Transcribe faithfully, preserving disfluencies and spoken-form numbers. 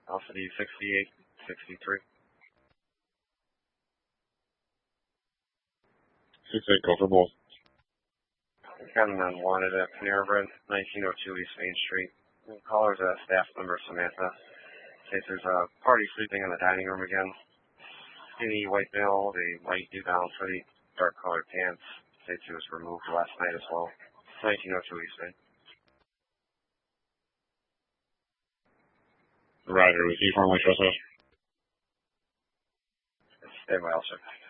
Alpha D sixty-eight sixty-three. six eight, go for both. Gunman wanted at Panera Bread, nineteen oh two East Main Street. The caller's a staff member, Samantha. Says there's a party sleeping in the dining room again. Skinny white male, with a white New Balance hoodie, dark colored pants. Says he was removed last night as well. nineteen oh two East Main. Roger, was he formally trespassed? Stay by, sir.